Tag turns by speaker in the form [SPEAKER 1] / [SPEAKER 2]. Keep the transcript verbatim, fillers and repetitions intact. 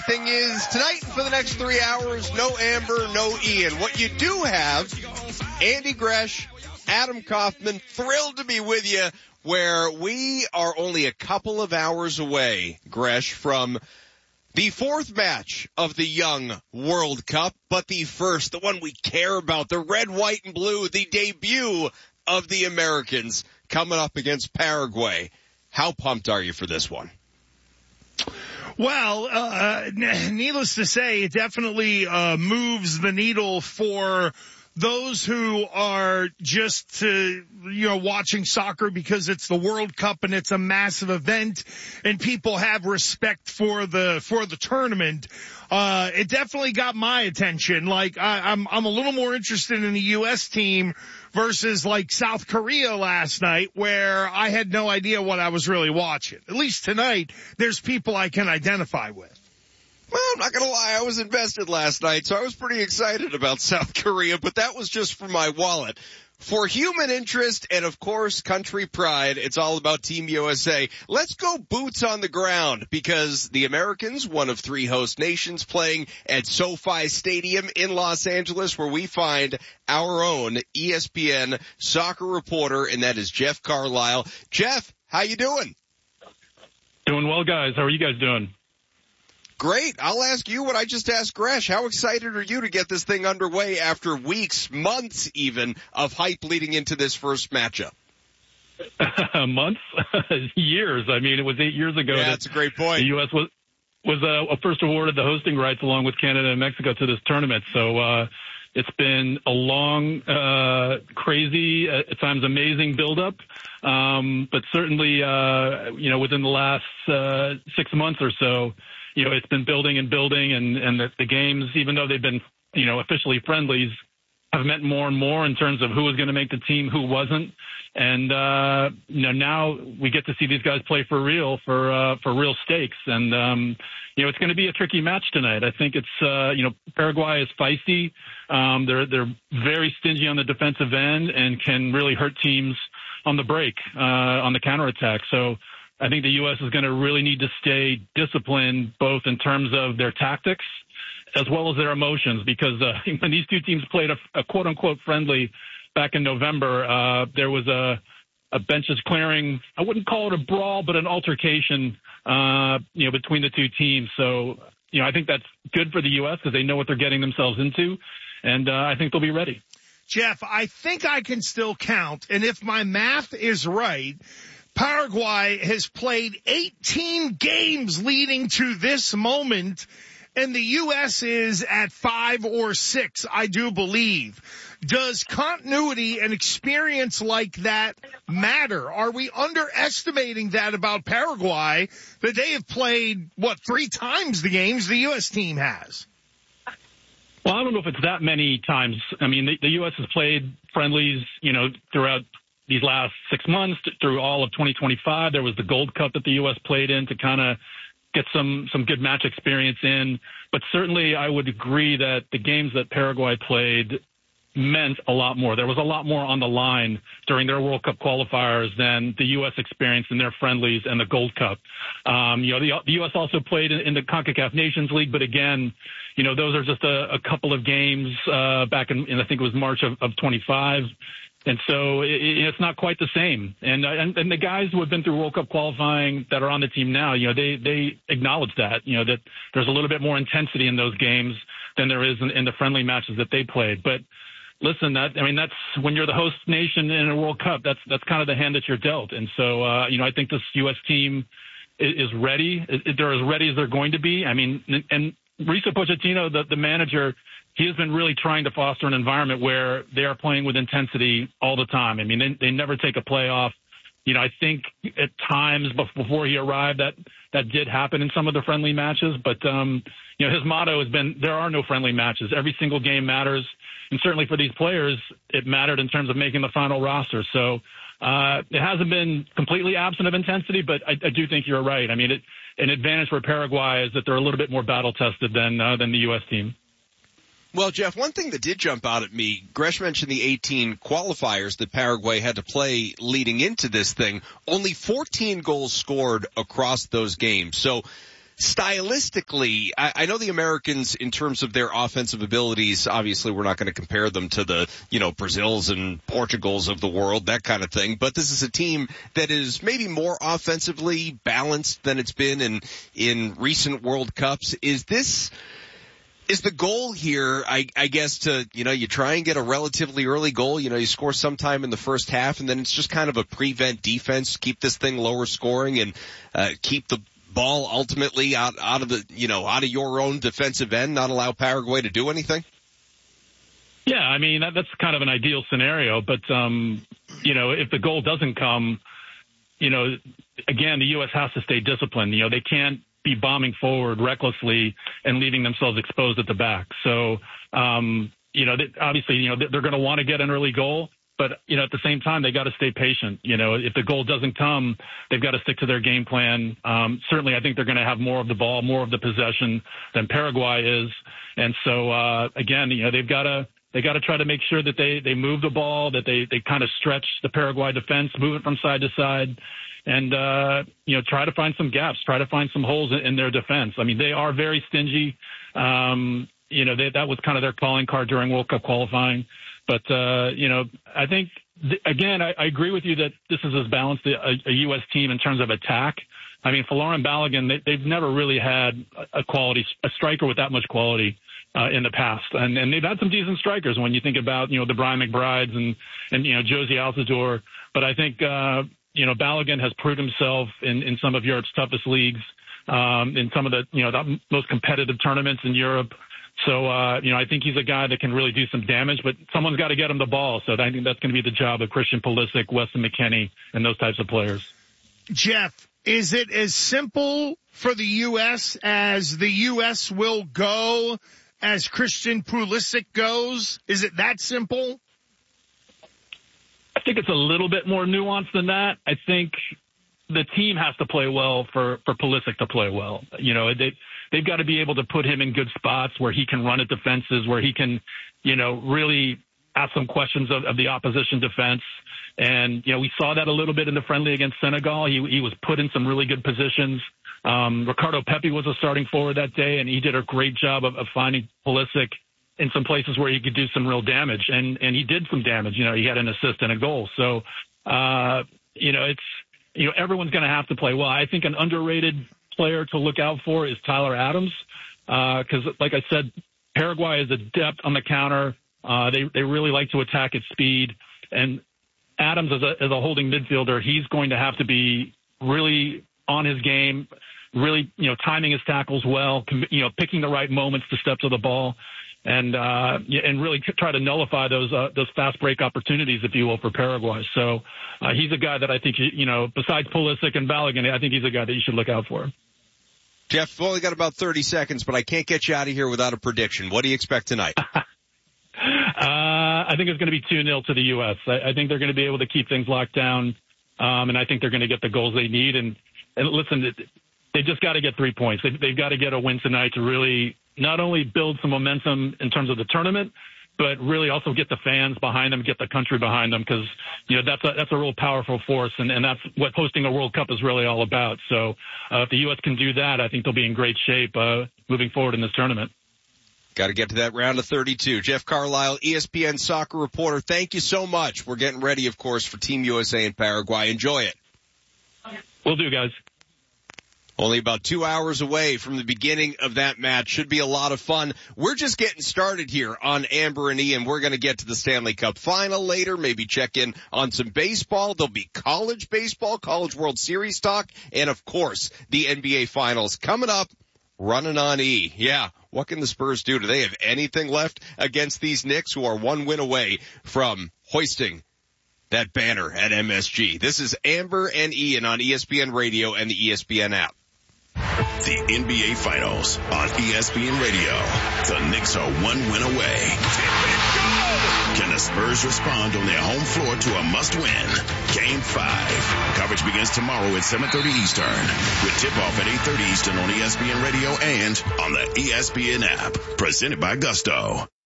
[SPEAKER 1] Thing is, tonight for the next three hours, no Amber, no Ian. What you do have, Andy Gresh, Adam Kaufman, thrilled to be with you, where we are only a couple of hours away, Gresh, from the fourth match of the Young World Cup, but the first, the one we care about, the red, white, and blue, the debut of the Americans coming up against Paraguay. How pumped are you for this one?
[SPEAKER 2] Well, uh, needless to say, it definitely uh, moves the needle for those who are just, uh, you know, watching soccer because it's the World Cup and it's a massive event and people have respect for the, for the tournament. Uh, it definitely got my attention. Like, I, I'm, I'm a little more interested in the U S team versus like South Korea last night, where I had no idea what I was really watching. At least tonight, there's people I can identify with.
[SPEAKER 1] Well, I'm not going to lie, I was invested last night, so I was pretty excited about South Korea, but that was just for my wallet. For human interest and, of course, country pride, it's all about Team U S A. Let's go boots on the ground, because the Americans, one of three host nations, playing at SoFi Stadium in Los Angeles, where we find our own E S P N soccer reporter, and that is Jeff Carlisle. Jeff, how you doing?
[SPEAKER 3] Doing well, guys. How are you guys doing?
[SPEAKER 1] Great. I'll ask you what I just asked Gresh. How excited are you to get this thing underway after weeks, months even, of hype leading into this first matchup?
[SPEAKER 3] Months? Years. I mean, it was eight years ago.
[SPEAKER 1] Yeah,
[SPEAKER 3] that
[SPEAKER 1] that's a great point.
[SPEAKER 3] The U S was was uh, first awarded the hosting rights along with Canada and Mexico to this tournament. So uh it's been a long, uh crazy, uh, at times amazing buildup. Um, but certainly, uh, you know, within the last uh six months or so, you know, it's been building and building, and, and the, the games, even though they've been, you know, officially friendlies, have meant more and more in terms of who was going to make the team, who wasn't. And, uh, you know, now we get to see these guys play for real, for, uh, for real stakes. And, um, you know, it's going to be a tricky match tonight. I think it's, uh, you know, Paraguay is feisty. Um, they're, they're very stingy on the defensive end and can really hurt teams on the break, uh, on the counterattack. So, I think the U S is going to really need to stay disciplined, both in terms of their tactics as well as their emotions, because uh, when these two teams played a, a quote-unquote friendly back in November, uh, there was a, a benches clearing. I wouldn't call it a brawl, but an altercation, uh, you know, between the two teams. So, you know, I think that's good for the U S because they know what they're getting themselves into, and uh, I think they'll be ready.
[SPEAKER 2] Jeff, I think I can still count, and if my math is right, Paraguay has played eighteen games leading to this moment, and the U S is at five or six, I do believe. Does continuity and experience like that matter? Are we underestimating that about Paraguay, that they have played, what, three times the games the U S team has?
[SPEAKER 3] Well, I don't know if it's that many times. I mean, the, the U S has played friendlies, you know, throughout these last six months through all of twenty twenty-five. There was the Gold Cup that the U S played in to kind of get some, some good match experience in. But certainly I would agree that the games that Paraguay played meant a lot more. There was a lot more on the line during their World Cup qualifiers than the U S experienced in their friendlies and the Gold Cup. Um, you know, the, the U S also played in, in the CONCACAF Nations League, but again, you know, those are just a, a couple of games uh, back in, in, I think it was March of, of twenty-five. And so it, it's not quite the same. And, and and the guys who have been through World Cup qualifying that are on the team now, you know, they they acknowledge that, you know, that there's a little bit more intensity in those games than there is in, in the friendly matches that they played. But listen, that I mean, that's when you're the host nation in a World Cup. That's that's kind of the hand that you're dealt. And so, uh, you know, I think this U S team is, is ready. They're as ready as they're going to be. I mean, and Mauricio Pochettino, the, the manager, he has been really trying to foster an environment where they are playing with intensity all the time. I mean, they, they never take a play off. You know, I think at times before he arrived that that did happen in some of the friendly matches. But, um, you know, his motto has been there are no friendly matches. Every single game matters. And certainly for these players, it mattered in terms of making the final roster. So uh, it hasn't been completely absent of intensity, but I, I do think you're right. I mean, it, an advantage for Paraguay is that they're a little bit more battle-tested than uh, than the U S team.
[SPEAKER 1] Well, Jeff, one thing that did jump out at me, Gresh mentioned the eighteen qualifiers that Paraguay had to play leading into this thing. Only fourteen goals scored across those games. So stylistically, I, I know the Americans, in terms of their offensive abilities, obviously we're not going to compare them to the, you know, Brazils and Portugals of the world, that kind of thing. But this is a team that is maybe more offensively balanced than it's been in, in recent World Cups. Is this, is the goal here, I, I guess, to, you know, you try and get a relatively early goal, you know, you score sometime in the first half, and then it's just kind of a prevent defense, keep this thing lower scoring and, uh, keep the ball ultimately out, out of the, you know, out of your own defensive end, not allow Paraguay to do anything?
[SPEAKER 3] Yeah, I mean, that, that's kind of an ideal scenario. But, um, you know, if the goal doesn't come, you know, again, the U S has to stay disciplined. You know, they can't be bombing forward recklessly and leaving themselves exposed at the back. So, um, you know, they, obviously, you know, they're going to want to get an early goal. But, you know, at the same time, they got to stay patient. You know, if the goal doesn't come, they've got to stick to their game plan. Um, certainly, I think they're going to have more of the ball, more of the possession than Paraguay is. And so, uh, again, you know, they've got to they got to try to make sure that they, they move the ball, that they, they kind of stretch the Paraguay defense, move it from side to side, and, uh, you know, try to find some gaps, try to find some holes in, in their defense. I mean, they are very stingy. Um, you know, they, that was kind of their calling card during World Cup qualifying. But, uh, you know, I think, th- again, I, I agree with you that this is as balanced a, a U S team in terms of attack. I mean, Folarin and Balogun, they, they've never really had a quality, a striker with that much quality uh, in the past. And, and they've had some decent strikers when you think about, you know, the Brian McBrides and, and you know, Josie Altidore. But I think, uh, you know, Balogun has proved himself in, in some of Europe's toughest leagues, um, in some of the, you know, the most competitive tournaments in Europe. So, uh, you know, I think he's a guy that can really do some damage, but someone's got to get him the ball. So I think that's going to be the job of Christian Pulisic, Weston McKennie, and those types of players.
[SPEAKER 2] Jeff, is it as simple for the U S as the U S will go as Christian Pulisic goes? Is it that simple?
[SPEAKER 3] I think it's a little bit more nuanced than that. I think the team has to play well for, for Pulisic to play well. You know, they, they've got to be able to put him in good spots where he can run at defenses, where he can, you know, really ask some questions of, of the opposition defense. And, you know, we saw that a little bit in the friendly against Senegal. He, he was put in some really good positions. Um, Ricardo Pepi was a starting forward that day, and he did a great job of, of finding Pulisic in some places where he could do some real damage. And, and he did some damage. You know, he had an assist and a goal. So, uh, you know, it's, you know, everyone's going to have to play well. I think an underrated player to look out for is Tyler Adams. Uh, cause like I said, Paraguay is adept on the counter. Uh, they, they really like to attack at speed, and Adams as a, as a holding midfielder, he's going to have to be really on his game, really, you know, timing his tackles well, you know, picking the right moments to step to the ball, and, uh, and really try to nullify those, uh, those fast break opportunities, if you will, for Paraguay. So, uh, he's a guy that I think, you know, besides Pulisic and Balogun, I think he's a guy that you should look out for.
[SPEAKER 1] Jeff, we've only got about thirty seconds, but I can't get you out of here without a prediction. What do you expect tonight?
[SPEAKER 3] uh, I think it's going to be two nil to the U S. I, I think they're going to be able to keep things locked down. Um, and I think they're going to get the goals they need. And, and listen, they just got to get three points. They, they've got to get a win tonight to really not only build some momentum in terms of the tournament, but really also get the fans behind them, get the country behind them, because, you know, that's a, that's a real powerful force, and, and that's what hosting a World Cup is really all about. So uh, if the U S can do that, I think they'll be in great shape uh, moving forward in this tournament.
[SPEAKER 1] Got to get to that round of thirty-two. Jeff Carlisle, E S P N soccer reporter, thank you so much. We're getting ready, of course, for Team U S A in Paraguay. Enjoy it.
[SPEAKER 3] Will do, guys.
[SPEAKER 1] Only about two hours away from the beginning of that match. Should be a lot of fun. We're just getting started here on Amber and Ian. We're going to get to the Stanley Cup final later, maybe check in on some baseball. There'll be college baseball, College World Series talk, and, of course, the N B A Finals coming up, running on E. Yeah, what can the Spurs do? Do they have anything left against these Knicks, who are one win away from hoisting that banner at M S G? This is Amber and Ian on E S P N Radio and the E S P N app.
[SPEAKER 4] The N B A Finals on E S P N Radio. The Knicks are one win away. Can the Spurs respond on their home floor to a must-win? Game five. Coverage begins tomorrow at seven thirty Eastern, with tip-off at eight thirty Eastern on E S P N Radio and on the E S P N app. Presented by Gusto.